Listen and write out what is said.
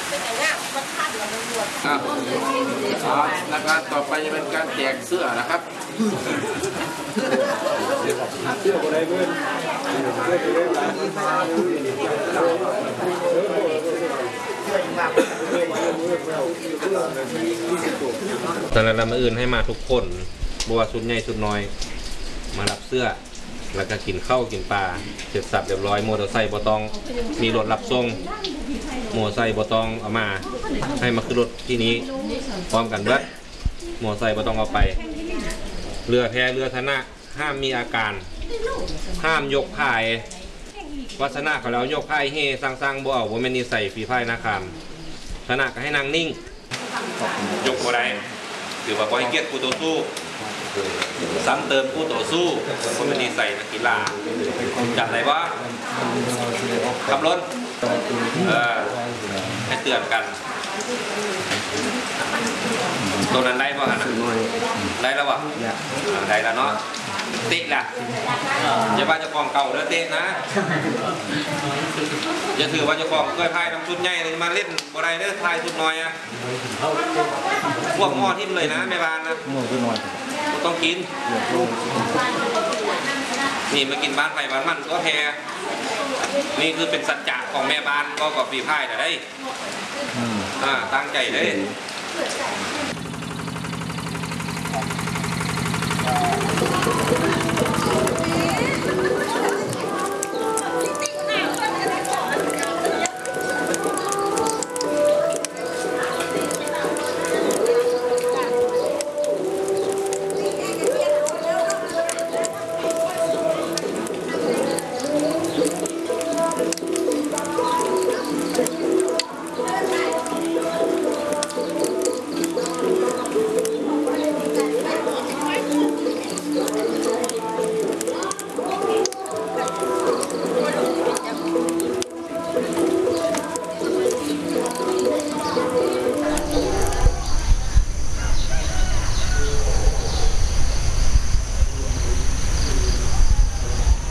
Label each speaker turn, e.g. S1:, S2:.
S1: นะครับต่อไปจะเป็นการแจกเสื้อนะครับเสื้ออะไรเพื่อน
S2: แต่ละมื้ออื่นให้มาทุกคนบัวชุดใหญ่ชุดน้อยมารับเสื้อแล้วก็กินข้าวกินปลาเสร็จสับเรียบร้อยมอเตอร์ไซค์บ่ต้องมีรถรับส่งมอเตอร์ไซค์บ่ต้องเอามาให้มาขึ้นรถที่นี้พร้อมกันเบิดมอเตอร์ไซค์บ่ต้องเอาไปเรือแพเรือธนะห้ามมีอาการห้ามยกพายวัฒนะเขาแล้วยกพายเฮสร้างบ่เอาบ่แม่นนิสัยฝีพายนาคามธนะก็ให้นางนิ่งยกบ่ได้ถือว่าบ่ให้เกียรติผู้ต่อสู้ซ้ำเติมผู้ต่อสู้บ่แม่นนิสัยนักกีฬาจำได้บ่ขับรถให้เตือนกันตัวนั้นได้ป่ะฮะได้แล้ววะได้แล้วเนาะติล่ะอย่าว่าจะกองเก่าเด้อเตะนะอย่าถือว่าจะกองเคยพายน้ำชุดใหญ่เลยมาเล่นบ่ได้เด้อพายชุดน้อยอะพวกหม้อทิ่มเลยนะแม่บ้านนะต้องกินนี่มากินบ้านไฟบ้านมันก็แพ้นี่คือเป็นสัจจะของแม่บ้านก็กับฝีพายได้ตั้งใจเลย